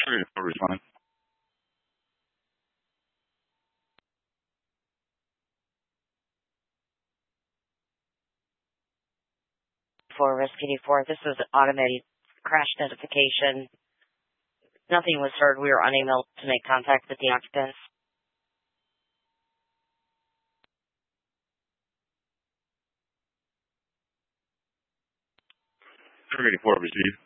Sure, for respond. For Rescue 4, this was an automated crash notification. Nothing was heard. We were unable to make contact with the occupants. Sure, 4 received.